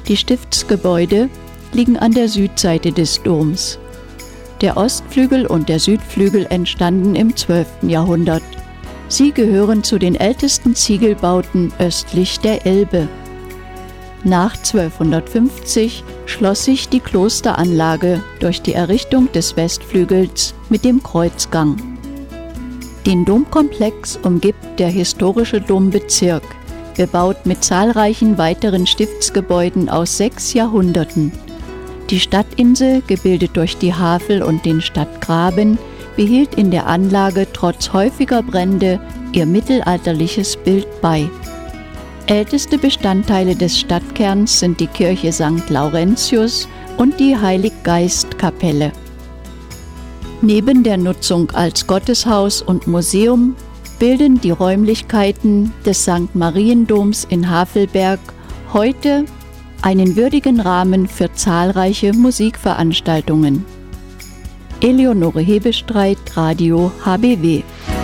Die Stiftsgebäude liegen an der Südseite des Doms. Der Ostflügel und der Südflügel entstanden im 12. Jahrhundert. Sie gehören zu den ältesten Ziegelbauten östlich der Elbe. Nach 1250 schloss sich die Klosteranlage durch die Errichtung des Westflügels mit dem Kreuzgang. Den Domkomplex umgibt der historische Dombezirk, bebaut mit zahlreichen weiteren Stiftsgebäuden aus 6 Jahrhunderten. Die Stadtinsel, gebildet durch die Havel und den Stadtgraben, behielt in der Anlage trotz häufiger Brände ihr mittelalterliches Bild bei. Älteste Bestandteile des Stadtkerns sind die Kirche St. Laurentius und die Heiliggeistkapelle. Neben der Nutzung als Gotteshaus und Museum bilden die Räumlichkeiten des St. Mariendoms in Havelberg heute einen würdigen Rahmen für zahlreiche Musikveranstaltungen. Eleonore Hebestreit, Radio HBW.